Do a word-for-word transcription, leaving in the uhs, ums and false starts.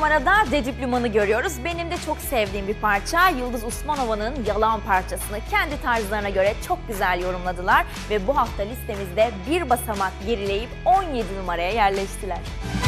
numarada Dedüplüman'ı görüyoruz. Benim de çok sevdiğim bir parça. Yıldız Usmanova'nın Yalan parçasını kendi tarzlarına göre çok güzel yorumladılar ve bu hafta listemizde bir basamak gerileyip on yedi numaraya yerleştiler.